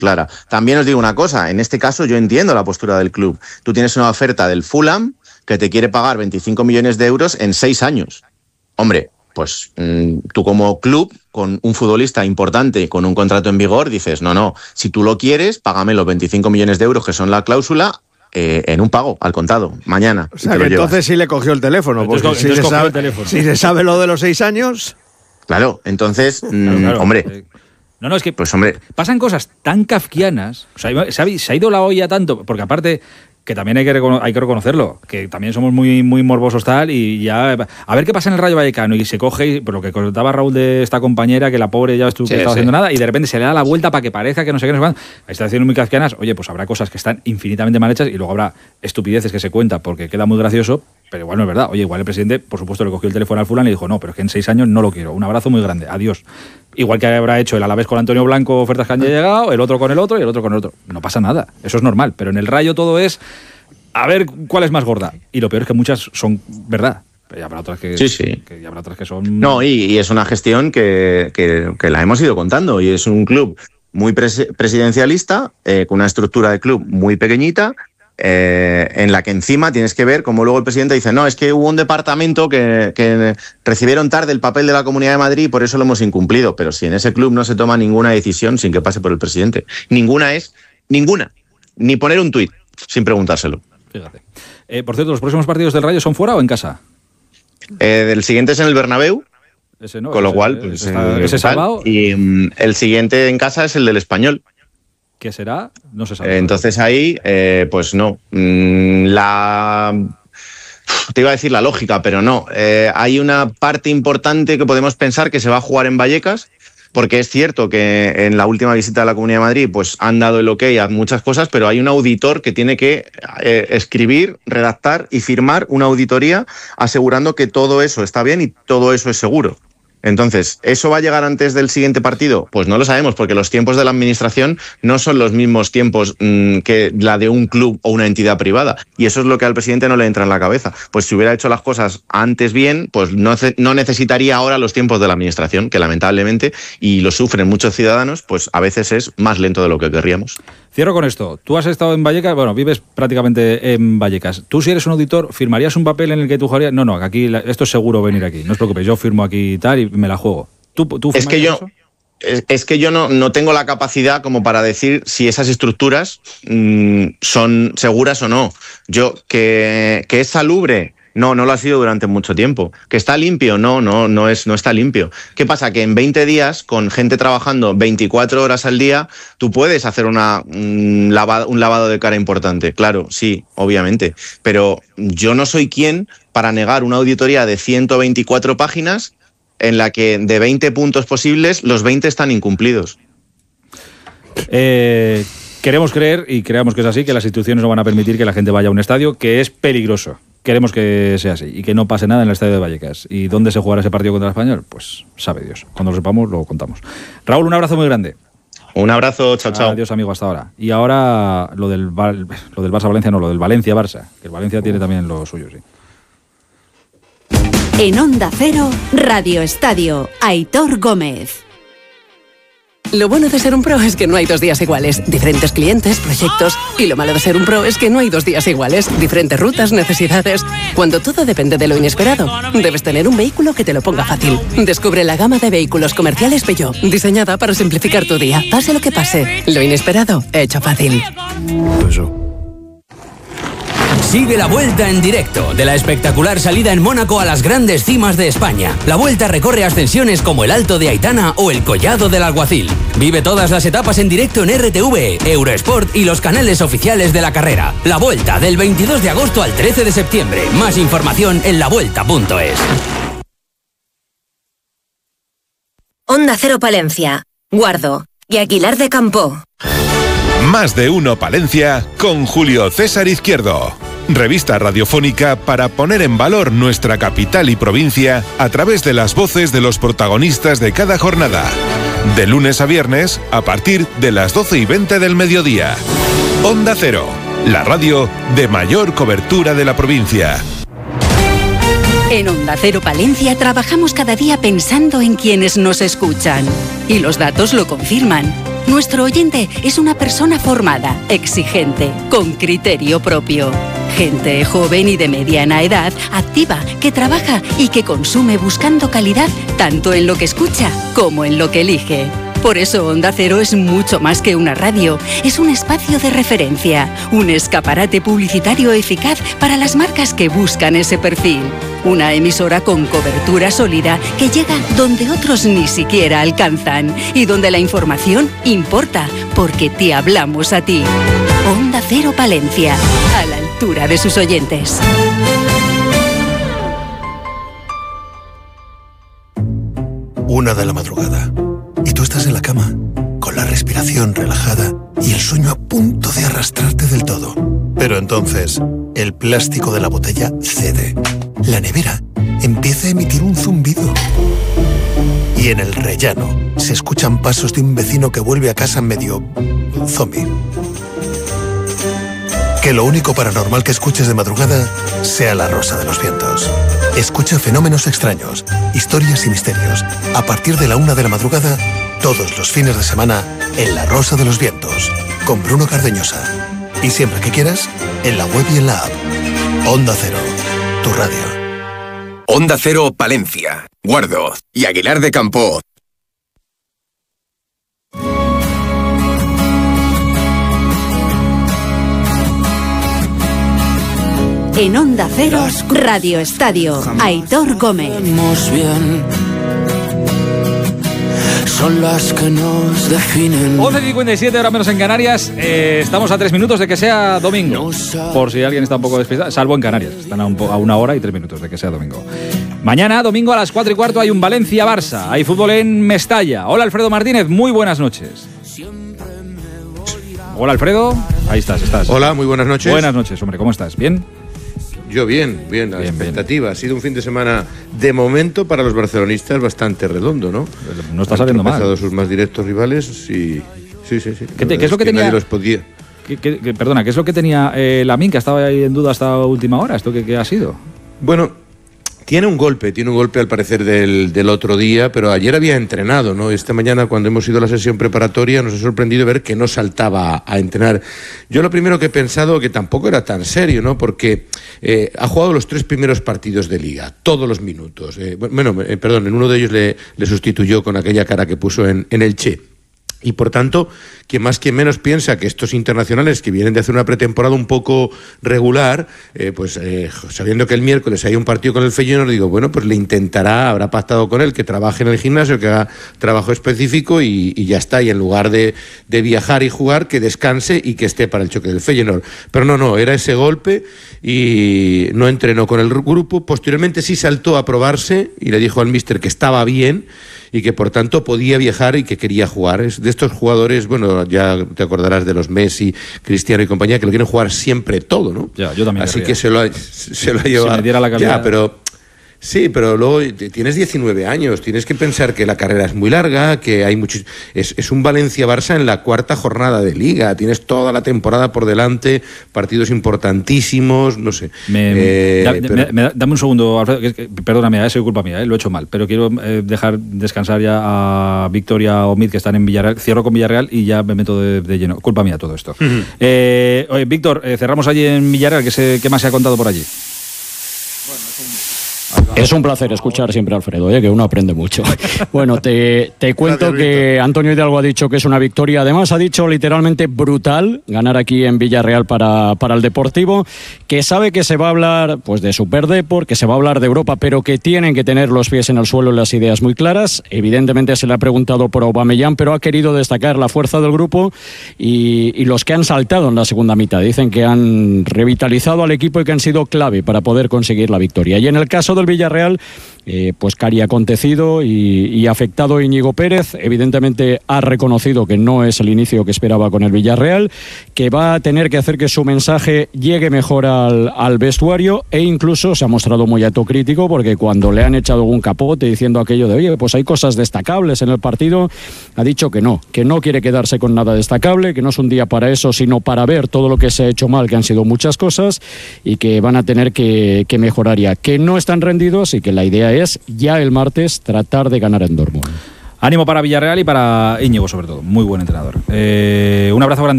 clara. También os digo una cosa, en este caso yo entiendo la postura del club. Tú tienes una oferta del Fulham que te quiere pagar 25 millones de euros en 6 años. Hombre, pues tú como club, con un futbolista importante, con un contrato en vigor, dices, no, si tú lo quieres, págame los 25 millones de euros que son la cláusula en un pago, al contado, mañana. O sea, que entonces sí le cogió el teléfono, porque si se sabe lo de los 6 años... Claro, entonces, claro. Hombre... No, es que pues, hombre, pasan cosas tan kafkianas, o sea, se ha ido la olla tanto, porque aparte... que también hay que reconocerlo, que también somos muy, muy morbosos tal, y ya a ver qué pasa en el Rayo Vallecano, y se coge, por lo que contaba Raúl de esta compañera, que la pobre ya estaba haciendo nada, y de repente se le da la vuelta para que parezca que no sé qué, no sé cuándo. Hay situaciones muy kafkianas. Oye, pues habrá cosas que están infinitamente mal hechas, y luego habrá estupideces que se cuenta porque queda muy gracioso, pero igual no es verdad. Oye, igual el presidente, por supuesto, le cogió el teléfono al Fulham y dijo, no, pero es que en 6 años no lo quiero, un abrazo muy grande, adiós. Igual que habrá hecho el Alavés con Antonio Blanco, ofertas que han llegado, el otro con el otro y el otro con el otro. No pasa nada, eso es normal, pero en el Rayo todo es a ver cuál es más gorda. Y lo peor es que muchas son verdad. Pero ya habrá otras que, que habrá otras que son... No, y es una gestión que la hemos ido contando. Y es un club muy presidencialista, con una estructura de club muy pequeñita, en la que encima tienes que ver cómo luego el presidente dice, no, es que hubo un departamento que recibieron tarde el papel de la Comunidad de Madrid y por eso lo hemos incumplido. Pero si en ese club no se toma ninguna decisión sin que pase por el presidente. Ninguna. Ni poner un tuit sin preguntárselo. Fíjate. Por cierto, ¿los próximos partidos del Rayo son fuera o en casa? El siguiente es en el Bernabéu, con lo cual... Pues, ¿ese salvado? Y el siguiente en casa es el del Español. ¿Qué será? No se sabe. Entonces ahí, pues no. Te iba a decir la lógica, pero no. Hay una parte importante que podemos pensar que se va a jugar en Vallecas, porque es cierto que en la última visita de la Comunidad de Madrid pues han dado el ok a muchas cosas, pero hay un auditor que tiene que escribir, redactar y firmar una auditoría asegurando que todo eso está bien y todo eso es seguro. Entonces, ¿eso va a llegar antes del siguiente partido? Pues no lo sabemos, porque los tiempos de la administración no son los mismos tiempos que la de un club o una entidad privada. Y eso es lo que al presidente no le entra en la cabeza. Pues si hubiera hecho las cosas antes bien, pues no necesitaría ahora los tiempos de la administración, que lamentablemente, y lo sufren muchos ciudadanos, pues a veces es más lento de lo que querríamos. Cierro con esto. Tú has estado en Vallecas, bueno, vives prácticamente en Vallecas. Tú, si eres un auditor, ¿firmarías un papel en el que tú jugarías? No, aquí esto es seguro venir aquí. No os preocupéis, yo firmo aquí y tal y me la juego. ¿Tú firmarías eso? Es que yo no tengo la capacidad como para decir si esas estructuras son seguras o no. Yo, que es salubre... No lo ha sido durante mucho tiempo. ¿Que está limpio? No está limpio. ¿Qué pasa? Que en 20 días, con gente trabajando 24 horas al día, tú puedes hacer un lavado de cara importante. Claro, sí, obviamente. Pero yo no soy quien para negar una auditoría de 124 páginas en la que de 20 puntos posibles, los 20 están incumplidos. Queremos creer, y creamos que es así, que las instituciones no van a permitir que la gente vaya a un estadio que es peligroso. Queremos que sea así y que no pase nada en el estadio de Vallecas. ¿Y dónde se jugará ese partido contra el Español? Pues sabe Dios. Cuando lo sepamos, lo contamos. Raúl, un abrazo muy grande. Un abrazo, chao. Adiós, amigo, hasta ahora. Y ahora lo del Barça-Valencia, no, lo del Valencia-Barça. Que el Valencia tiene también lo suyo, sí. En Onda Cero, Radio Estadio, Aitor Gómez. Lo bueno de ser un pro es que no hay 2 días iguales. Diferentes clientes, proyectos. Y lo malo de ser un pro es que no hay 2 días iguales. Diferentes rutas, necesidades. Cuando todo depende de lo inesperado, debes tener un vehículo que te lo ponga fácil. Descubre la gama de vehículos comerciales Peugeot, diseñada para simplificar tu día. Pase lo que pase, lo inesperado, hecho fácil. Sigue la Vuelta en directo de la espectacular salida en Mónaco a las grandes cimas de España. La Vuelta recorre ascensiones como el Alto de Aitana o el Collado del Alguacil. Vive todas las etapas en directo en RTV, Eurosport y los canales oficiales de la carrera. La Vuelta del 22 de agosto al 13 de septiembre. Más información en lavuelta.es. Onda Cero Palencia, Guardo y Aguilar de Campoo. Más de uno Palencia con Julio César Izquierdo. Revista radiofónica para poner en valor nuestra capital y provincia a través de las voces de los protagonistas de cada jornada. De lunes a viernes a partir de las 12:20 del mediodía. Onda Cero, la radio de mayor cobertura de la provincia. En Onda Cero Palencia trabajamos cada día pensando en quienes nos escuchan. Y los datos lo confirman. Nuestro oyente es una persona formada, exigente, con criterio propio. Gente joven y de mediana edad, activa, que trabaja y que consume buscando calidad tanto en lo que escucha como en lo que elige. Por eso Onda Cero es mucho más que una radio. Es un espacio de referencia, un escaparate publicitario eficaz para las marcas que buscan ese perfil. Una emisora con cobertura sólida que llega donde otros ni siquiera alcanzan y donde la información importa porque te hablamos a ti. Onda Cero Palencia, a la altura de sus oyentes. 1 de la madrugada. Y tú estás en la cama, con la respiración relajada y el sueño a punto de arrastrarte del todo. Pero entonces, el plástico de la botella cede. La nevera empieza a emitir un zumbido. Y en el rellano se escuchan pasos de un vecino que vuelve a casa medio zombie. Que lo único paranormal que escuches de madrugada sea la Rosa de los Vientos. Escucha Fenómenos Extraños, historias y misterios, a partir de la 1 de la madrugada, todos los fines de semana, en La Rosa de los Vientos, con Bruno Cardeñosa. Y siempre que quieras, en la web y en la app. Onda Cero, tu radio. Onda Cero Palencia, Guardo y Aguilar de Campoo. En Onda Cero, Radio Estadio, Aitor Gómez. Bien. Son las que nos definen. 11:57, ahora menos en Canarias. Estamos a 3 minutos de que sea domingo. Por si alguien está un poco despistado, salvo en Canarias. Están a 1 hora y 3 minutos de que sea domingo. Mañana, domingo a las 4:15, hay un Valencia-Barça. Hay fútbol en Mestalla. Hola, Alfredo Martínez, muy buenas noches. Hola, Alfredo. Ahí estás. Hola, muy buenas noches. Buenas noches, hombre, ¿cómo estás? ¿Bien? Yo bien, la expectativa. Ha sido un fin de semana, de momento, para los barcelonistas bastante redondo, ¿no? No está saliendo mal. Han empezado sus más directos rivales, sí. ¿Qué es lo que tenía? Nadie los podía. Perdona, ¿qué es lo que tenía Lamine, que estaba ahí en duda hasta última hora? ¿Esto qué ha sido? Bueno, tiene un golpe al parecer del otro día, pero ayer había entrenado, ¿no? Esta mañana, cuando hemos ido a la sesión preparatoria, nos ha sorprendido ver que no saltaba a entrenar. Yo lo primero que he pensado, que tampoco era tan serio, ¿no? Porque ha jugado los 3 primeros partidos de Liga, todos los minutos. En uno de ellos le sustituyó con aquella cara que puso en el Che. Y por tanto, quien más quien menos piensa que estos internacionales que vienen de hacer una pretemporada un poco regular, sabiendo que el miércoles hay un partido con el Feyenoord, digo, bueno, pues le intentará, habrá pactado con él que trabaje en el gimnasio, que haga trabajo específico y ya está. Y en lugar de viajar y jugar, que descanse y que esté para el choque del Feyenoord. Pero no, era ese golpe y no entrenó con el grupo. Posteriormente sí saltó a probarse y le dijo al míster que estaba bien y que por tanto podía viajar y que quería jugar. Es de estos jugadores, bueno, ya te acordarás de los Messi, Cristiano y compañía, que lo quieren jugar siempre todo, ¿no? Ya, yo también. Así que se lo ha llevado. Si me diera la calidad. Ya, pero sí, pero luego tienes 19 años, tienes que pensar que la carrera es muy larga, que hay muchos. Es un Valencia-Barça en la 4ª jornada de Liga, tienes toda la temporada por delante, partidos importantísimos, no sé. Dame un segundo, Alfredo, perdóname, ha sido culpa mía, lo he hecho mal, pero quiero dejar descansar ya a Víctor y a Omid, que están en Villarreal. Cierro con Villarreal y ya me meto de lleno. Culpa mía todo esto. Oye, Víctor, cerramos allí en Villarreal, ¿qué más se ha contado por allí? Es un placer escuchar siempre a Alfredo, que uno aprende mucho. Bueno, te cuento que Antonio Hidalgo ha dicho que es una victoria, además ha dicho literalmente brutal ganar aquí en Villarreal para el Deportivo, que sabe que se va a hablar pues de Superdeport, que se va a hablar de Europa, pero que tienen que tener los pies en el suelo y las ideas muy claras. Evidentemente se le ha preguntado por Aubameyang, pero ha querido destacar la fuerza del grupo y los que han saltado en la segunda mitad. Dicen que han revitalizado al equipo y que han sido clave para poder conseguir la victoria. Y en el caso del Villarreal, pues cari acontecido y afectado Íñigo Pérez, evidentemente ha reconocido que no es el inicio que esperaba con el Villarreal, que va a tener que hacer que su mensaje llegue mejor al vestuario, e incluso se ha mostrado muy autocrítico porque cuando le han echado un capote diciendo aquello de oye, pues hay cosas destacables en el partido, ha dicho que no quiere quedarse con nada destacable, que no es un día para eso, sino para ver todo lo que se ha hecho mal, que han sido muchas cosas, y que van a tener que mejorar ya, que no están rendidos y que la idea es ya el martes tratar de ganar en Dortmund. Ánimo para Villarreal y para Íñigo, sobre todo. Muy buen entrenador. Un abrazo grande.